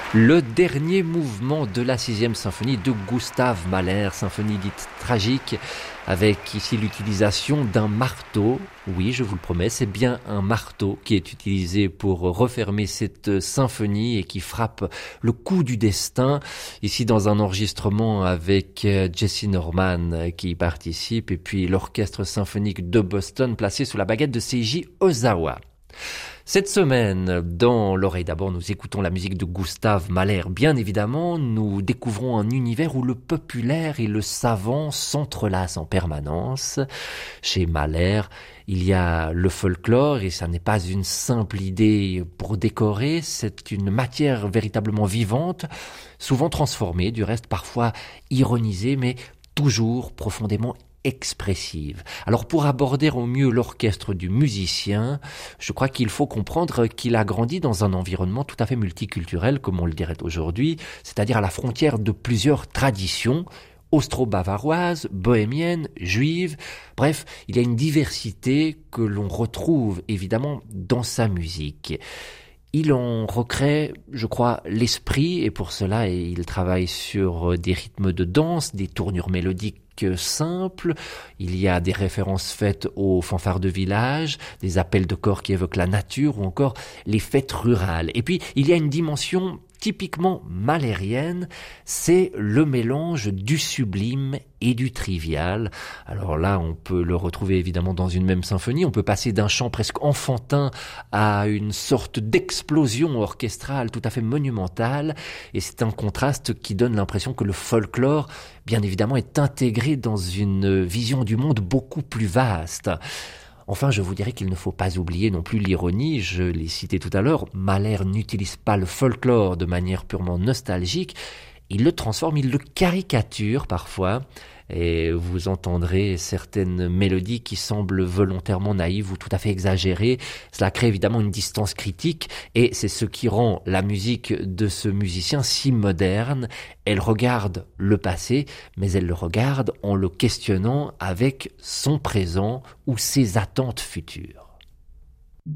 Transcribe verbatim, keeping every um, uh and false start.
Le dernier mouvement de la sixième symphonie de Gustav Mahler, symphonie dite tragique, avec ici l'utilisation d'un marteau. Oui, je vous le promets, c'est bien un marteau qui est utilisé pour refermer cette symphonie et qui frappe le coup du destin. Ici dans un enregistrement avec Jesse Norman qui y participe et puis l'orchestre symphonique de Boston placé sous la baguette de Seiji Ozawa. Cette semaine, dans l'oreille d'abord, nous écoutons la musique de Gustav Mahler. Bien évidemment, nous découvrons un univers où le populaire et le savant s'entrelacent en permanence. Chez Mahler, il y a le folklore et ça n'est pas une simple idée pour décorer, c'est une matière véritablement vivante, souvent transformée, du reste parfois ironisée, mais toujours profondément expressive. Alors pour aborder au mieux l'orchestre du musicien, je crois qu'il faut comprendre qu'il a grandi dans un environnement tout à fait multiculturel, comme on le dirait aujourd'hui, c'est-à-dire à la frontière de plusieurs traditions, austro-bavaroises, bohémiennes, juives. Bref, il y a une diversité que l'on retrouve évidemment dans sa musique. Il en recrée, je crois, l'esprit et pour cela, il travaille sur des rythmes de danse, des tournures mélodiques simples. Il y a des références faites aux fanfares de village, des appels de corps qui évoquent la nature ou encore les fêtes rurales. Et puis, il y a une dimension typiquement mahlérienne, c'est le mélange du sublime et du trivial. Alors là, on peut le retrouver évidemment dans une même symphonie. On peut passer d'un chant presque enfantin à une sorte d'explosion orchestrale tout à fait monumentale. Et c'est un contraste qui donne l'impression que le folklore, bien évidemment, est intégré dans une vision du monde beaucoup plus vaste. Enfin, je vous dirais qu'il ne faut pas oublier non plus l'ironie, je l'ai cité tout à l'heure, Mahler n'utilise pas le folklore de manière purement nostalgique, il le transforme, il le caricature parfois, et vous entendrez certaines mélodies qui semblent volontairement naïves ou tout à fait exagérées. Cela crée évidemment une distance critique et c'est ce qui rend la musique de ce musicien si moderne. Elle regarde le passé, mais elle le regarde en le questionnant avec son présent ou ses attentes futures.